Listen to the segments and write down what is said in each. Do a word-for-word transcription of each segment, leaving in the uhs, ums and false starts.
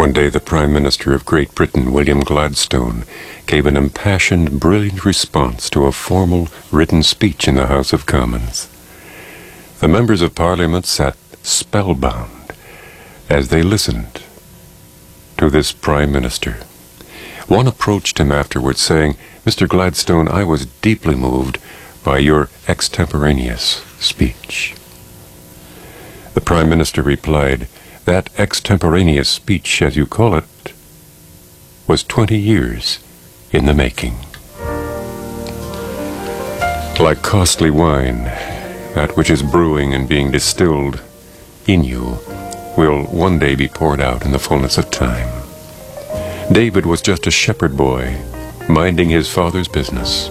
One day the Prime Minister of Great Britain, William Gladstone, gave an impassioned, brilliant response to a formal, written speech in the House of Commons. The members of Parliament sat spellbound as they listened to this Prime Minister. One approached him afterwards, saying, "Mister Gladstone, I was deeply moved by your extemporaneous speech." The Prime Minister replied, "That extemporaneous speech, as you call it, was twenty years in the making." Like costly wine, that which is brewing and being distilled in you will one day be poured out in the fullness of time. David was just a shepherd boy, minding his father's business.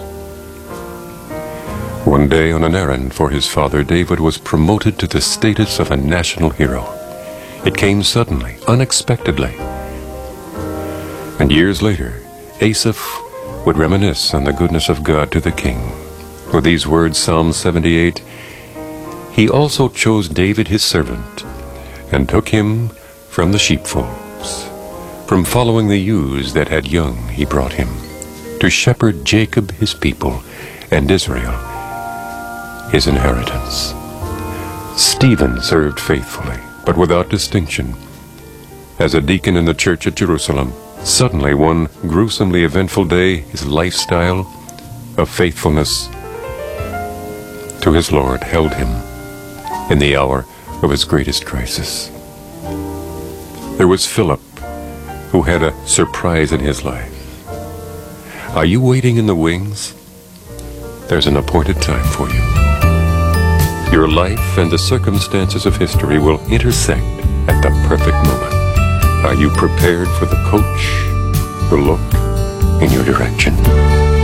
One day, on an errand for his father, David was promoted to the status of a national hero. It came suddenly, unexpectedly. And years later, Asaph would reminisce on the goodness of God to the king. With these words, Psalm seventy-eight, "He also chose David his servant, and took him from the sheepfolds. From following the ewes that had young he brought him, to shepherd Jacob his people, and Israel his inheritance." Stephen served faithfully, but without distinction, as a deacon in the church at Jerusalem. Suddenly, one gruesomely eventful day, his lifestyle of faithfulness to his Lord held him in the hour of his greatest crisis. There was Philip, who had a surprise in his life. Are you waiting in the wings? There's an appointed time for you. Your life and the circumstances of history will intersect at the perfect moment. Are you prepared for the coach who will look in your direction?